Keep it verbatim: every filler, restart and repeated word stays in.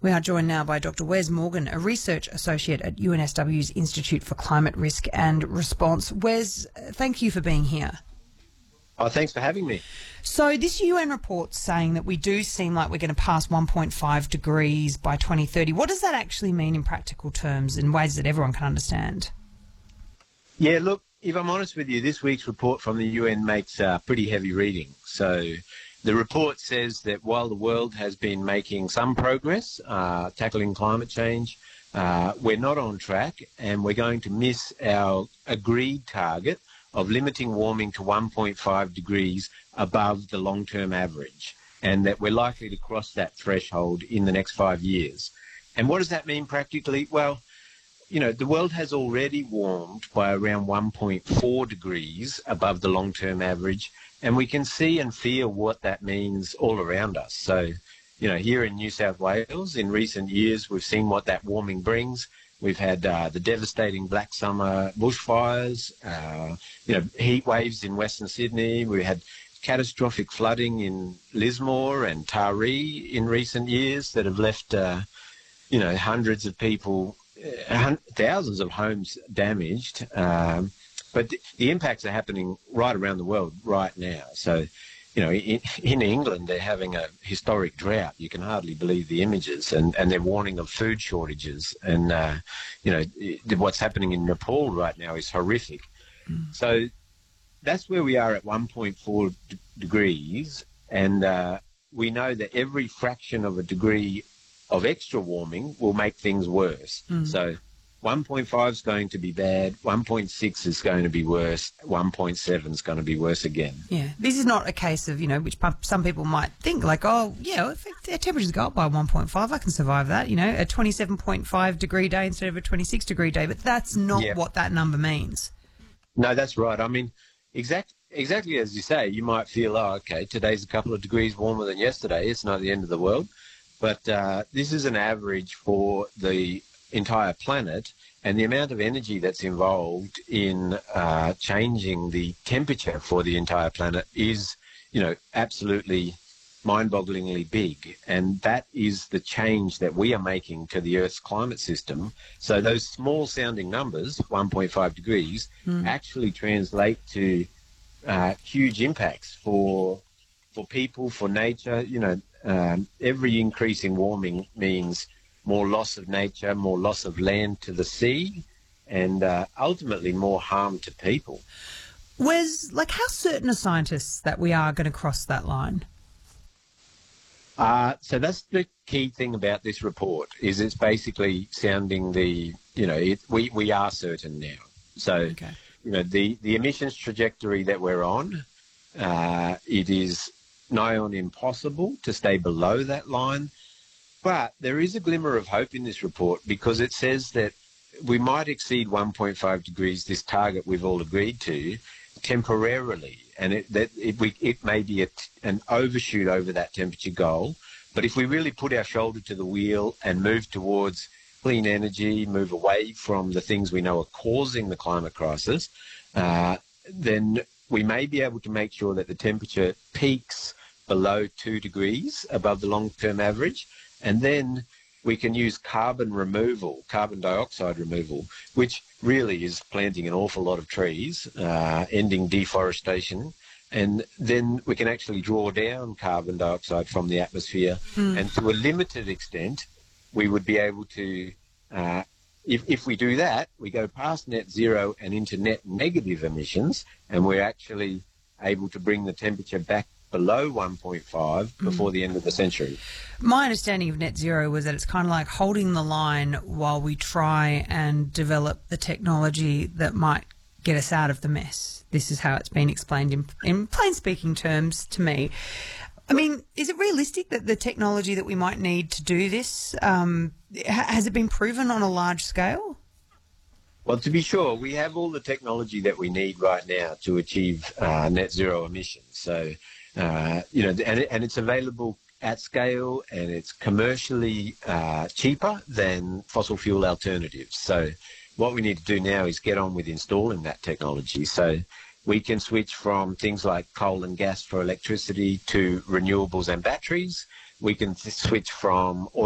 We are joined now by Doctor Wes Morgan, a research associate at U N S W's Institute for Climate Risk and Response. Wes, thank you for being here. Oh, thanks for having me. So this U N report's saying that we do seem like we're going to pass one point five degrees by twenty thirty. What does that actually mean in practical terms in ways that everyone can understand? Yeah, look, if I'm honest with you, this week's report from the U N makes uh, pretty heavy reading. So the report says that while the world has been making some progress uh, tackling climate change, uh, we're not on track and we're going to miss our agreed target of limiting warming to one point five degrees above the long-term average, and that we're likely to cross that threshold in the next five years. And what does that mean practically? Well, you know, the world has already warmed by around one point four degrees above the long-term average, and we can see and feel what that means all around us. So, you know, here in New South Wales, in recent years, we've seen what that warming brings. We've had uh, the devastating Black Summer bushfires, uh, you know, heat waves in Western Sydney. We had catastrophic flooding in Lismore and Taree in recent years that have left, uh, you know, hundreds of people, uh, thousands of homes damaged. Um, but the, the impacts are happening right around the world right now. So, you know, in, in England, they're having a historic drought. You can hardly believe the images, and, and they're warning of food shortages. And, uh, you know, what's happening in Nepal right now is horrific. Mm. So that's where we are at one point four d- degrees. And uh, we know that every fraction of a degree of extra warming will make things worse. Mm. So one point five is going to be bad, one point six is going to be worse, one point seven is going to be worse again. Yeah, this is not a case of, you know, which some people might think like, oh, yeah, if their temperatures go up by one point five, I can survive that, you know, a twenty-seven point five degree day instead of a twenty-six degree day. But that's not yeah. what that number means. No, that's right. I mean, exact, exactly as you say, you might feel, oh, okay, today's a couple of degrees warmer than yesterday. It's not the end of the world. But uh, this is an average for the entire planet, and the amount of energy that's involved in uh, changing the temperature for the entire planet is, you know, absolutely mind-bogglingly big. And that is the change that we are making to the Earth's climate system. So those small-sounding numbers, one point five degrees, mm. actually translate to uh, huge impacts for for people, for nature. You know, um, every increase in warming means more loss of nature, more loss of land to the sea, and uh, ultimately more harm to people. Wes, like, how certain are scientists that we are going to cross that line? Uh, so that's the key thing about this report, is it's basically sounding the, you know, it, we, we are certain now. So, okay. you know, the, the emissions trajectory that we're on, uh, it is nigh on impossible to stay below that line. But there is a glimmer of hope in this report, because it says that we might exceed one point five degrees, this target we've all agreed to, temporarily. And it, that it, we, it may be a, an overshoot over that temperature goal. But if we really put our shoulder to the wheel and move towards clean energy, move away from the things we know are causing the climate crisis, uh, then we may be able to make sure that the temperature peaks below two degrees above the long-term average. And then we can use carbon removal, carbon dioxide removal, which really is planting an awful lot of trees, uh, ending deforestation. And then we can actually draw down carbon dioxide from the atmosphere. Mm. And to a limited extent, we would be able to, uh, if, if we do that, we go past net zero and into net negative emissions, and we're actually able to bring the temperature back below one point five before mm. the end of the century. My understanding of net zero was that it's kind of like holding the line while we try and develop the technology that might get us out of the mess. This is how it's been explained in, in plain speaking terms to me. I mean, is it realistic that the technology that we might need to do this, um, ha- has it been proven on a large scale? Well, to be sure, we have all the technology that we need right now to achieve uh, net zero emissions. So, uh, you know, and, it, and it's available at scale, and it's commercially uh, cheaper than fossil fuel alternatives. So what we need to do now is get on with installing that technology. So we can switch from things like coal and gas for electricity to renewables and batteries. We can switch from oil